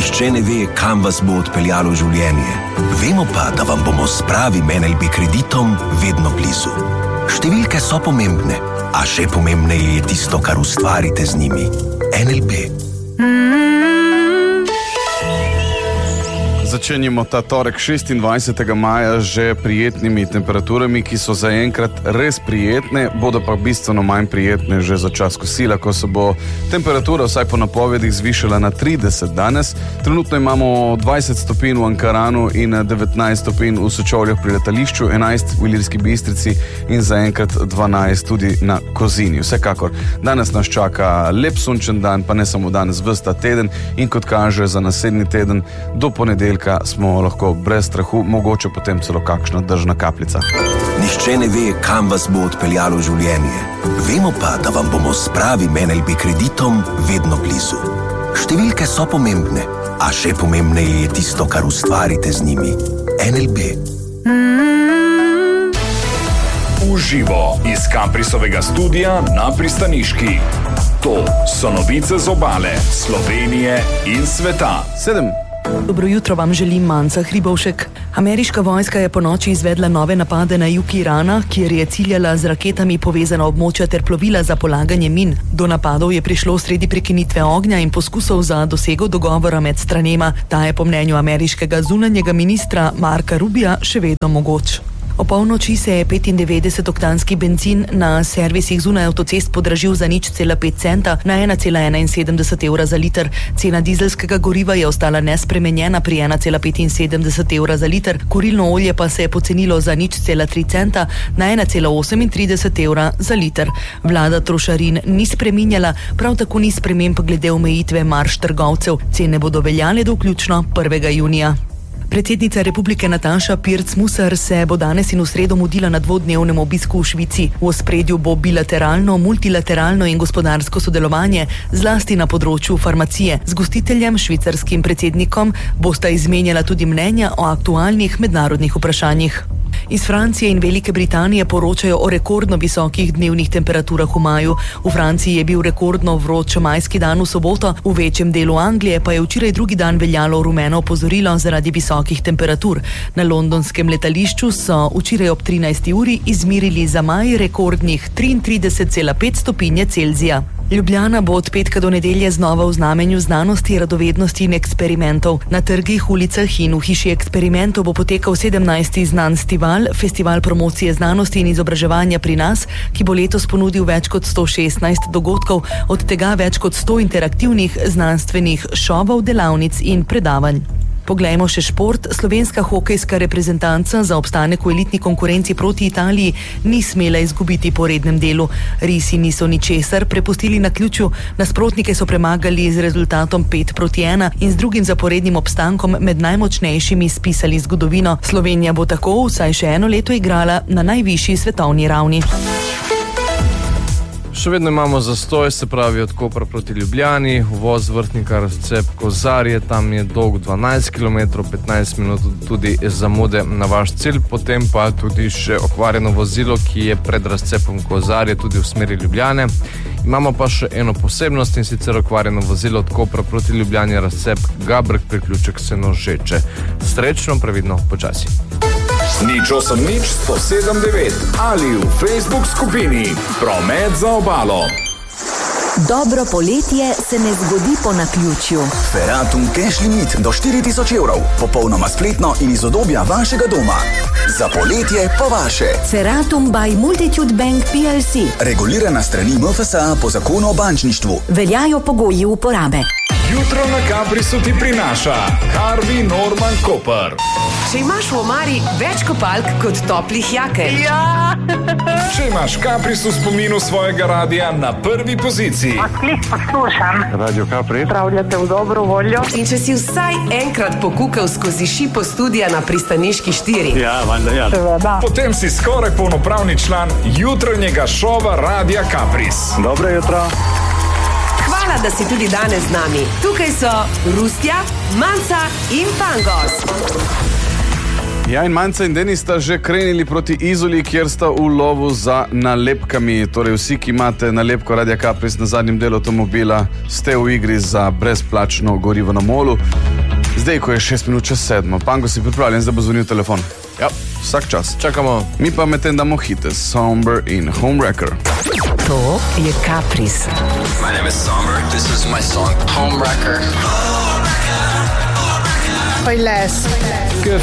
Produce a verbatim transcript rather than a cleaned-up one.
Nihče ne ve, kam vas bo odpeljalo življenje. Vemo pa, da vam bomo s pravim N L B kreditom vedno blizu. Številke so pomembne, a še pomembneje je tisto, kar ustvarite z njimi. N L B. Začenjamo ta torek šestindvajsetega maja že prijetnimi temperaturami, ki so zaenkrat res prijetne, bodo pa bistveno manj prijetne že za čas kosila, ko se bo temperatura vsaj po napovedih zvišala na trideset danes. Trenutno imamo dvajset stopinj v Ankaranu in devetnajst stopinj v Sečovljah pri letališču, enajst v Ilirski Bistrici in zaenkrat dvanajst tudi na Kozini. Vsekakor, danes nas čaka lep sončen dan, pa ne samo danes, ves ta teden, in kot kaže za naslednji teden do ponedeljka smo lahko brez strahu, mogoče potem celo kakšna dežna kapljica. Nihče ne ve, kam vas bo odpeljalo življenje. Vemo pa, da vam bomo s pravim N L B kreditom vedno blizu. Številke so pomembne, a še pomembneje je tisto, kar ustvarite z njimi. N L B. Uživo iz Caprisovega studia na Pristaniški. To so novice z obale, Slovenije in sveta. Sedem. Dobro jutro vam želim, Manca Hribovšek. Ameriška vojska je ponoči izvedla nove napade na jug Irana, kjer je ciljala z raketami povezana območja ter plovila za polaganje min. Do napadov je prišlo sredi prekinitve ognja in poskusov za dosego dogovora med stranema. Ta je po mnenju ameriškega zunanjega ministra Marka Rubija še vedno mogoč. O polnoči se je petindevetdesetoktanski bencin na servisih zunaj avtocest podražil za nič cela pet centa na ena cela enainsedemdeset evra za liter. Cena dizelskega goriva je ostala nespremenjena pri ena cela petinsedemdeset evra za liter, kurilno olje pa se je pocenilo za nič cela tri centa na ena cela osemintrideset evra za liter. Vlada trošarin ni spreminjala, prav tako ni sprememb glede omejitve marž trgovcev. Cene bodo veljale do vključno prvega junija. Predsednica republike Nataša Pirc-Musar se bo danes in v sredo mudila na dvodnevnem obisku v Švici. V ospredju bo bilateralno, multilateralno in gospodarsko sodelovanje, zlasti na področju farmacije. Z gostiteljem, švicarskim predsednikom, bosta izmenjala tudi mnenja o aktualnih mednarodnih vprašanjih. Iz Francije in Velike Britanije poročajo o rekordno visokih dnevnih temperaturah v maju. V Franciji je bil rekordno vroč majski dan v soboto, v večjem delu Anglije pa je včeraj drugi dan veljalo rumeno opozorilo zaradi visokih temperatur. Na londonskem letališču so včeraj ob trinajsti uri izmerili za maj rekordnih triintrideset cela pet stopinje Celzija. Ljubljana bo od petka do nedelje znova v znamenju znanosti, radovednosti in eksperimentov. Na trgih, ulicah in v hiši eksperimentov bo potekal sedemnajsti Znanstival, festival promocije znanosti in izobraževanja pri nas, ki bo letos ponudil več kot sto šestnajst dogodkov, od tega več kot sto interaktivnih znanstvenih šovov, delavnic in predavanj. Poglejmo še šport. Slovenska hokejska reprezentanca za obstanek v elitni konkurenci proti Italiji ni smela izgubiti po rednem delu. Risi niso ničesar prepustili naključju, nasprotnike so premagali z rezultatom pet proti ena in z drugim zaporednim obstankom med najmočnejšimi spisali zgodovino. Slovenija bo tako vsaj še eno leto igrala na najvišji svetovni ravni. Še vedno imamo zastoj, se pravi od Kopra proti Ljubljani, uvoz Vrhnika razcep Kozarje, tam je dolg dvanajst kilometrov, petnajst minut tudi zamude na vaš cilj, potem pa tudi še okvarjeno vozilo, ki je pred razcepom Kozarje tudi v smeri Ljubljane. Imamo pa še eno posebnost in sicer okvarjeno vozilo od Kopra proti Ljubljani razcep Gabrek, priključek Senožeče. Srečno, previdno, počasi. Nič osem nič sto sedem devet ali v Facebook skupini Promet za obalo. Dobro poletje se ne zgodi po naključju. Feratum cash limit do štiri tisoč evrov, popolnoma spletno in iz udobja vašega doma. Za poletje pa vaše. Feratum by Multitude Bank P L C. Regulirana strani M F S A po zakonu o bančništvu. Veljajo pogoji uporabe. Jutro na Caprisu ti prinaša Harvey Norman Koper. Če imaš v omari več kopalk kot toplih jakel. Ja! Če imaš Capris v spominu svojega radija na prvi poziciji. Odklik poslušam. Radio Capri. Pravljate v dobro voljo. In če si vsaj enkrat pokukal skozi šipo studia na Pristaniški štiri. Ja, valjda, ja. Seveda. Potem si skoraj polnopravni član jutranjega šova Radia Capris. Dobro jutro. Hvala, da si tudi danes z nami. Tukaj so Rustja, Manca in Pangos. Ja, in Manca in Denis sta že krenili proti Izoli, kjer sta v lovu za nalepkami. Torej vsi, ki imate nalepko Radia Capris na zadnjem delu avtomobila, ste v igri za brezplačno gorivo na molu. Zdaj, ko je šest minut čez sedmo, Pango si pripravljen, zdaj bo zvonil telefon. Ja, vsak čas. Čakamo. Mi pa medtem damo hite, Somber in Homewrecker. To je Kapris. My name is Somber. This is my song Homewrecker. Poi Les.